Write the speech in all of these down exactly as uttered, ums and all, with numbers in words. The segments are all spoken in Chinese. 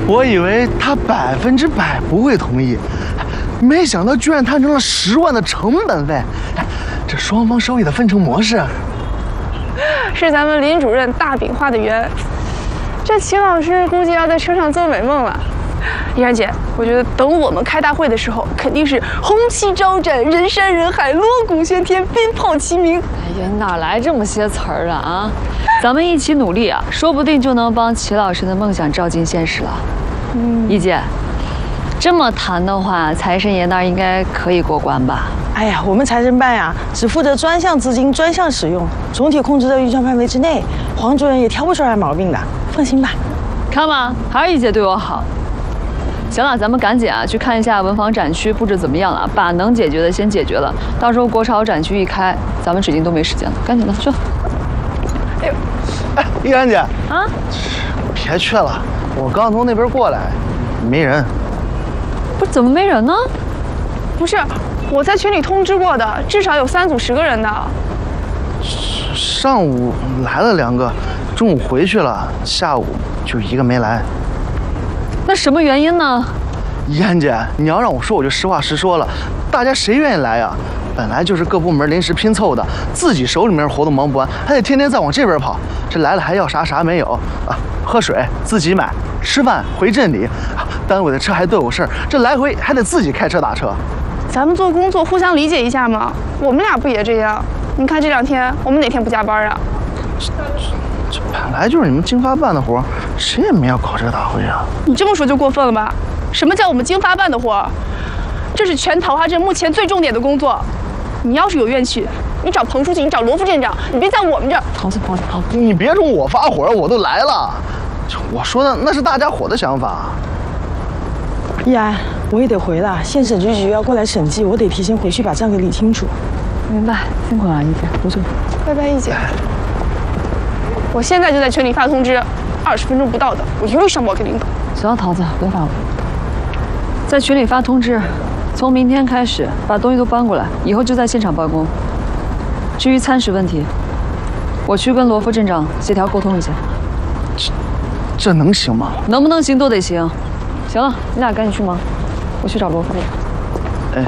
我以为他百分之百不会同意，没想到居然谈成了十万的成本费。这双方收益的分成模式， 是咱们林主任大饼画的圆。这秦老师估计要在车上做美梦了。依然姐，我觉得等我们开大会的时候，肯定是红旗招展，人山人海，锣鼓喧天，鞭炮齐鸣。 哎呀，哪来这么些词儿啊啊！咱们一起努力啊，说不定就能帮齐老师的梦想照进现实了。嗯，一姐，这么谈的话，财神爷那儿应该可以过关吧？ 哎呀，我们财神办呀，只负责专项资金专项使用，总体控制在预算范围之内，黄主任也挑不出来毛病的，放心吧。 看嘛，还是一姐对我好。行了，咱们赶紧啊，去看一下文房展区布置怎么样了，把能解决的先解决了。到时候国潮展区一开，咱们指定都没时间了，赶紧的去。 哎呦，哎，依然姐啊， 别去了，我刚从那边过来，没人。 不是，怎么没人呢？ 不是，我在群里通知过的，至少有三组十个人的。 上午来了两个，中午回去了，下午就一个没来。 那什么原因呢？ 依然姐，你要让我说，我就实话实说了。大家谁愿意来呀？本来就是各部门临时拼凑的，自己手里面活动忙不完，还得天天再往这边跑。这来了还要啥啥没有啊？喝水自己买，吃饭回镇里，啊、单位的车还都有事儿，这来回还得自己开车打车。 咱们做工作互相理解一下嘛，我们俩不也这样？你看这两天我们哪天不加班啊？ 这这本来就是你们经发办的活，谁也没要搞这个大会啊！ 你这么说就过分了吧？什么叫我们经发办的活？这是全桃花镇目前最重点的工作。你要是有怨气，你找彭书记，你找罗副镇长，你别在我们这儿。 好，好，好， 你别冲我发火，我都来了。我说的那是大家伙的想法。 依然，我也得回了，县审局局要过来审计，我得提前回去把账给理清楚。 明白，辛苦了，一姐，回去。 拜拜，一姐。我现在就在群里发通知，二十分钟不到的，我一律上报给领导。 行了，桃子，别发了，在群里发通知，从明天开始把东西都搬过来，以后就在现场办公。至于餐食问题，我去跟罗副镇长协调沟通一下。 这这能行吗？ 能不能行都得行。行了，你俩赶紧去忙，我去找罗副。 哎。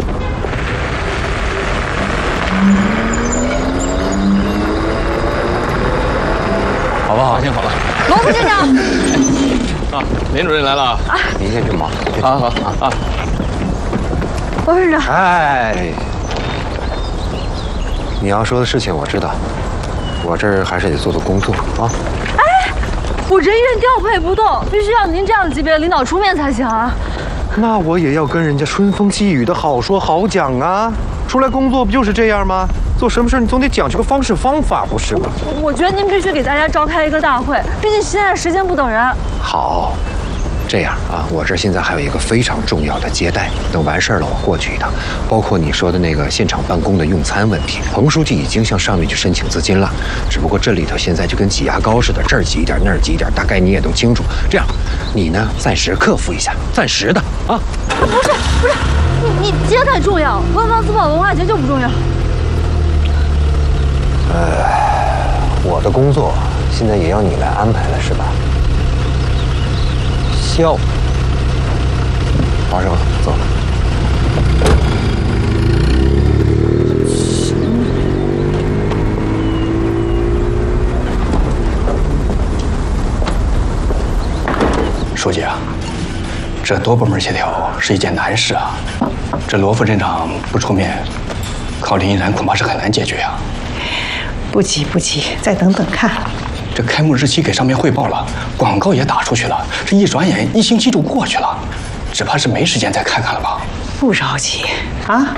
好不好？行，好了。 罗副镇长。 啊，林主任来了啊！ 您先去忙。 好好啊。 罗副镇长。 哎，你要说的事情我知道，我这儿还是得做做工作啊。 哎，我人员调配不动，必须要您这样的级别的领导出面才行啊。 那我也要跟人家春风细雨的好说好讲啊。出来工作不就是这样吗？做什么事你总得讲究个方式方法，不是吗？ 我觉得您必须给大家召开一个大会，毕竟现在时间不等人。 好，这样啊，我这现在还有一个非常重要的接待，等完事儿了我过去一趟。包括你说的那个现场办公的用餐问题，彭书记已经向上面去申请资金了，只不过这里头现在就跟挤牙膏似的，这儿挤一点那儿挤一点，大概你也都清楚。这样，你呢暂时克服一下，暂时的啊。 不是不是，你你接待重要，文房四宝文化节就不重要。 呃，我的工作现在也要你来安排了，是吧？笑，华生，走。 书记啊，这多部门协调是一件难事啊。这罗副镇长不出面，靠林依然恐怕是很难解决啊。 不急不急，再等等看。 这开幕日期给上面汇报了，广告也打出去了，这一转眼一星期就过去了，只怕是没时间再看看了吧？ 不着急啊。